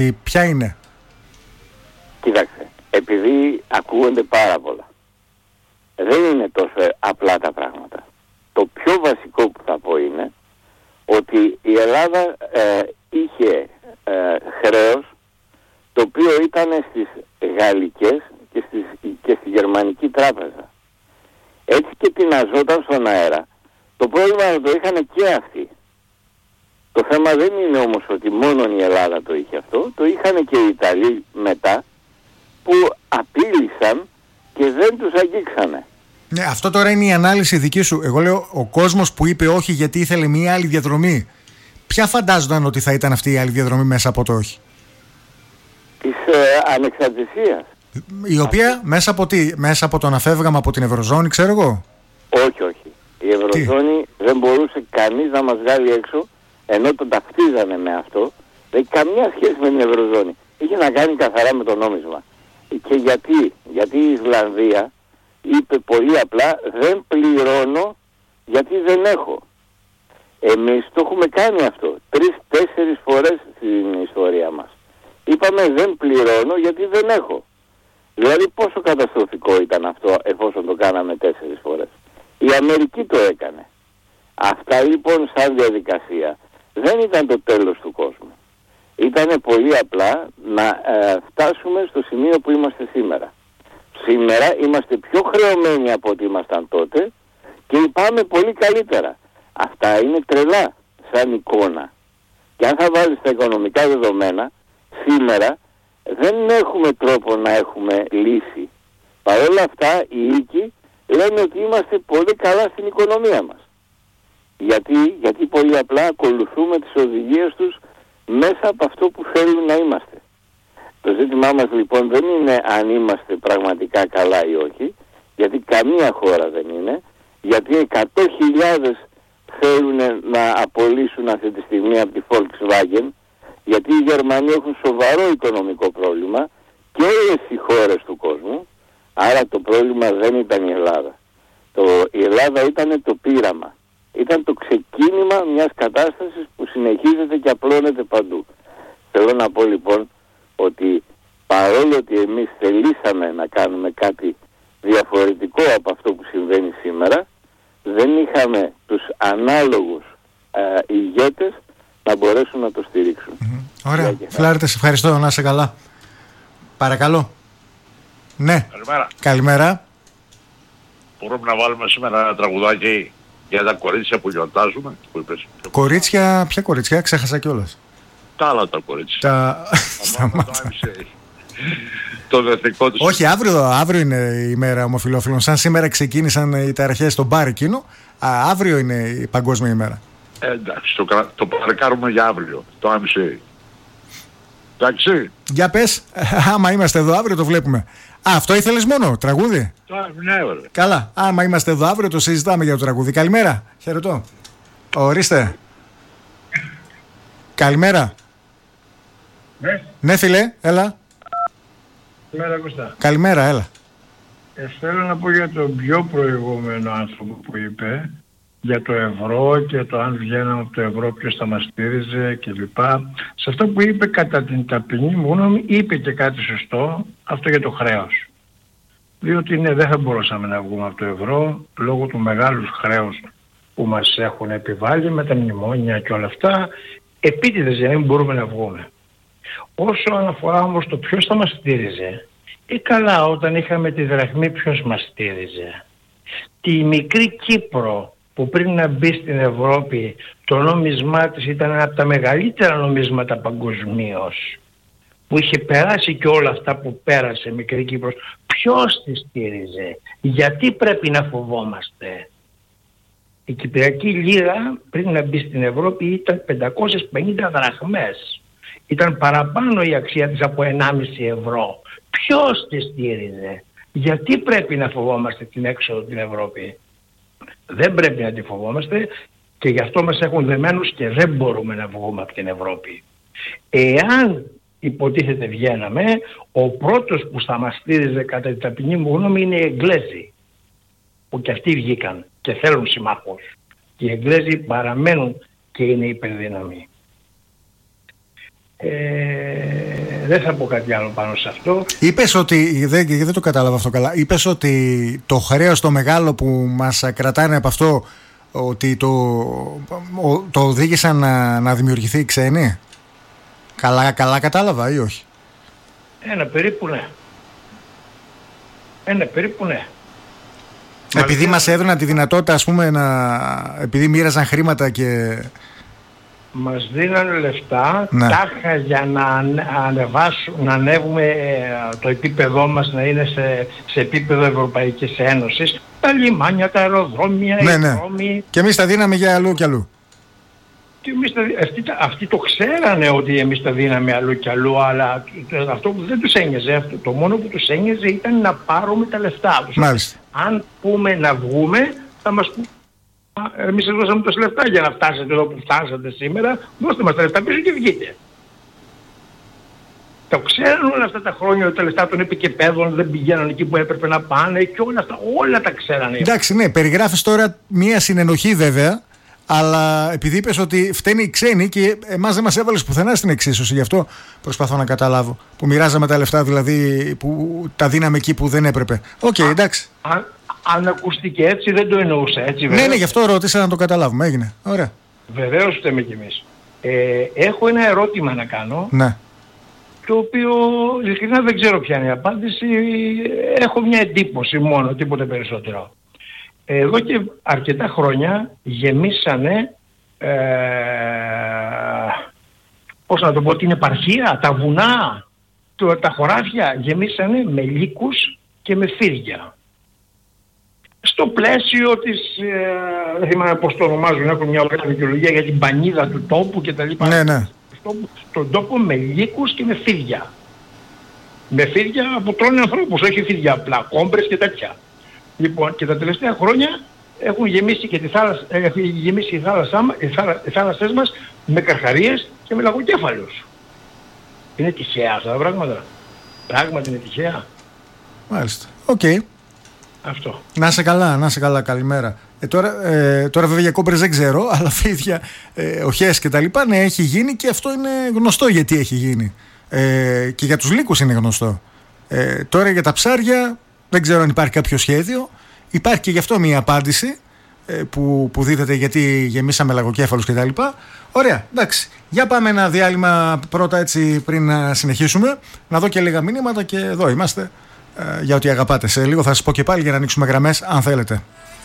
Ποια είναι? Κοίταξε, επειδή ακούγονται πάρα πολλά, δεν είναι τόσο απλά τα πράγματα. Το πιο βασικό που θα πω είναι ότι η Ελλάδα είχε χρέος το οποίο ήταν στις γαλλικές και στη γερμανική τράπεζα. Έτσι και τειναζόταν στον αέρα. Το πρόβλημα το είχαν και αυτοί. Το θέμα δεν είναι όμως ότι μόνο η Ελλάδα το είχε αυτό, το είχαν και οι Ιταλοί μετά που απείλησαν και δεν τους αγγίξανε. Ναι, αυτό τώρα είναι η ανάλυση δική σου. Εγώ λέω ο κόσμος που είπε όχι γιατί ήθελε μία άλλη διαδρομή. Ποια φαντάζονταν ότι θα ήταν αυτή η άλλη διαδρομή μέσα από το όχι? Της ανεξαρτησίας. Η οποία μέσα από τι? Μέσα από το να φεύγαμε από την Ευρωζώνη, ξέρω εγώ. Όχι, όχι. Η Ευρωζώνη δεν μπορούσε κανείς να μας βγάλει έξω, ενώ τον ταυτίζανε με αυτό. Δεν έχει καμία σχέση με την Ευρωζώνη. Είχε να κάνει καθαρά με το νόμισμα. Και γιατί η Ισλανδία είπε πολύ απλά δεν πληρώνω γιατί δεν έχω. Εμείς το έχουμε κάνει αυτό 3-4 φορές στην ιστορία μας. Είπαμε δεν πληρώνω γιατί δεν έχω. Δηλαδή πόσο καταστροφικό ήταν αυτό εφόσον το κάναμε 4 φορές. Η Αμερική το έκανε. Αυτά λοιπόν σαν διαδικασία δεν ήταν το τέλος του κόσμου. Ήτανε πολύ απλά να φτάσουμε στο σημείο που είμαστε σήμερα. Σήμερα είμαστε πιο χρεωμένοι από ό,τι ήμασταν τότε και πάμε πολύ καλύτερα. Αυτά είναι τρελά σαν εικόνα. Και αν θα βάλεις τα οικονομικά δεδομένα, σήμερα δεν έχουμε τρόπο να έχουμε λύση. Παρ' όλα αυτά οι οίκοι λένε ότι είμαστε πολύ καλά στην οικονομία μας. Γιατί πολύ απλά ακολουθούμε τις οδηγίες τους μέσα από αυτό που θέλουν να είμαστε. Το ζήτημά μας λοιπόν δεν είναι αν είμαστε πραγματικά καλά ή όχι, γιατί καμία χώρα δεν είναι, γιατί 100.000 θέλουν να απολύσουν αυτή τη στιγμή από τη Volkswagen, γιατί οι Γερμανοί έχουν σοβαρό οικονομικό πρόβλημα και όλες οι χώρες του κόσμου, άρα το πρόβλημα δεν ήταν η Ελλάδα. Η Ελλάδα ήταν το πείραμα. Ήταν το ξεκίνημα μιας κατάστασης που συνεχίζεται και απλώνεται παντού. Θέλω να πω λοιπόν ότι παρόλο ότι εμείς θελήσαμε να κάνουμε κάτι διαφορετικό από αυτό που συμβαίνει σήμερα, δεν είχαμε τους ανάλογους ηγέτες να μπορέσουν να το στηρίξουν. Ωραία. Φλάρτε, σε ευχαριστώ. Να είσαι καλά. Παρακαλώ. Ναι. Καλημέρα. Μπορούμε να βάλουμε σήμερα ένα τραγουδάκι για τα κορίτσια που γιορτάζουμε? Που είπες. Κορίτσια, ποια κορίτσια? Ξέχασα κιόλας. Τα άλλα τα κορίτσια. Σταμάτα. Το εθνικό τους. Όχι, αύριο είναι η μέρα ομοφυλόφιλων. Σαν σήμερα ξεκίνησαν οι ταραχές στον μπαρ εκείνο, αύριο είναι η παγκόσμια ημέρα. Εντάξει, το παρεκάρουμε για αύριο, το άμισε. Εντάξει. Για πες, άμα είμαστε εδώ αύριο το βλέπουμε. Αυτό ήθελες μόνο, τραγούδι? Ναι, ωραία. Καλά, άμα είμαστε εδώ αύριο το συζητάμε για το τραγούδι. Καλημέρα, χαιρετώ. Ορίστε. Καλημέρα. Ναι. Ναι φίλε, έλα. Καλημέρα Κώστα. Καλημέρα, έλα. Θέλω να πω για τον πιο προηγούμενο άνθρωπο που είπε για το ευρώ και το αν βγαίναμε από το ευρώ ποιος θα μας στήριζε κλπ. Σε αυτό που είπε κατά την ταπεινή μου γνώμη είπε και κάτι σωστό, αυτό για το χρέος. Διότι ναι, δεν θα μπορούσαμε να βγούμε από το ευρώ λόγω του μεγάλου χρέους που μας έχουν επιβάλει με τα μνημόνια και όλα αυτά. Επίτηδες δεν μπορούμε να βγούμε. Όσο αναφορά όμως το ποιος θα μας στήριζε, καλά όταν είχαμε τη δραχμή ποιος μας στήριζε? Τη μικρή Κύπρο που πριν να μπει στην Ευρώπη το νόμισμά της ήταν ένα από τα μεγαλύτερα νομίσματα παγκοσμίως, που είχε περάσει και όλα αυτά που πέρασε μικρή Κύπρος, ποιος τη στήριζε? Γιατί πρέπει να φοβόμαστε? Η Κυπριακή Λίρα πριν να μπει στην Ευρώπη ήταν 550 δραχμές. Ήταν παραπάνω η αξία της από 1,5 ευρώ. Ποιος τη στήριζε? Γιατί πρέπει να φοβόμαστε την έξοδο την Ευρώπη? Δεν πρέπει να τη φοβόμαστε και γι' αυτό μας έχουν δεμένους και δεν μπορούμε να βγούμε από την Ευρώπη. Εάν υποτίθεται βγαίναμε, ο πρώτος που θα μας στήριζε κατά την ταπεινή μου γνώμη είναι οι Εγγλέζοι, που και αυτοί βγήκαν και θέλουν συμμάχους. Και οι Εγγλέζοι παραμένουν και είναι υπερδύναμοι. Δεν θα πω κάτι άλλο πάνω σε αυτό. Είπες ότι, δεν το κατάλαβα αυτό καλά, είπες ότι το χρέος το μεγάλο που μας κρατάνε από αυτό, ότι το οδήγησαν να δημιουργηθεί η ξένη. Καλά κατάλαβα ή όχι? Περίπου ναι. Επειδή μας έδωναν τη δυνατότητα, ας πούμε, επειδή μοίραζαν χρήματα και... Μας δίνανε λεφτά, τάχα για να ανέβουμε το επίπεδό μας, να είναι σε επίπεδο Ευρωπαϊκής Ένωσης. Τα λιμάνια, τα αεροδρόμια, οι δρόμοι. Και εμείς τα δίναμε για αλλού και αλλού. Και αυτοί το ξέρανε ότι εμείς τα δίναμε αλλού και αλλού, αλλά αυτό που δεν τους ένοιαζε, το μόνο που τους ένοιαζε ήταν να πάρουμε τα λεφτά τους. Μάλιστα. Αν πούμε να βγούμε, θα μας πούν, εμείς σας δώσαμε τόσα λεφτά για να φτάσετε εδώ που φτάσατε σήμερα, δώστε μας τα λεφτά πίσω και βγείτε. Το ξέρουν όλα αυτά τα χρόνια ότι τα λεφτά των επικεπέδων δεν πηγαίνουν εκεί που έπρεπε να πάνε και όλα αυτά, όλα τα ξέρανε. Εντάξει, ναι, περιγράφεις τώρα μία συνενοχή βέβαια, αλλά επειδή είπες ότι φταίνει οι ξένοι και εμάς δεν μας έβαλες πουθενά στην εξίσωση, γι' αυτό προσπαθώ να καταλάβω. Που μοιράζαμε τα λεφτά, δηλαδή που τα δίναμε εκεί που δεν έπρεπε. Οκ, εντάξει. Αν ακούστηκε έτσι, δεν το εννοούσα έτσι, βέβαια. Ναι, γι' αυτό ρώτησα να το καταλάβουμε. Έγινε. Ωραία. Βεβαίως φταίμε κι εμείς. Έχω ένα ερώτημα να κάνω. Ναι. Το οποίο ειλικρινά δεν ξέρω ποια είναι η απάντηση. Έχω μια εντύπωση μόνο, τίποτε περισσότερο. Εδώ και αρκετά χρόνια γεμίσανε, πώς να το πω, την επαρχία, τα βουνά, τα χωράφια γεμίσανε με λύκους και με φίδια. Στο πλαίσιο της, δεν θυμάμαι πώς το ονομάζουν, έχουν μια ωραία δικαιολογία για την πανίδα του τόπου και τα λοιπά. Ναι. Στον τόπο με λύκους και με φίδια. Με φίδια που τρώνε ανθρώπους, όχι φίδια απλά, κόμπρες και τέτοια. Λοιπόν, και τα τελευταία χρόνια έχουν γεμίσει και οι θάλασσές μας με καρχαρίες και με λαγοκέφαλους. Είναι τυχαία αυτά τα πράγματα. Πράγματι είναι τυχαία. Μάλιστα. Οκ. Αυτό. Να είσαι καλά, καλημέρα. Τώρα βέβαια για κόμπρες δεν ξέρω, αλλά φίδια, οχές και τα λοιπά, ναι, έχει γίνει και αυτό είναι γνωστό γιατί έχει γίνει. Και για τους λύκους είναι γνωστό. Τώρα για τα ψάρια δεν ξέρω αν υπάρχει κάποιο σχέδιο. Υπάρχει και γι' αυτό μια απάντηση που δίδεται γιατί γεμίσαμε λαγοκέφαλους και τα λοιπά. Ωραία, εντάξει. Για πάμε ένα διάλειμμα πρώτα έτσι πριν να συνεχίσουμε. Να δω και λίγα μηνύματα και εδώ είμαστε για ό,τι αγαπάτε. Σε λίγο θα σας πω και πάλι για να ανοίξουμε γραμμές αν θέλετε.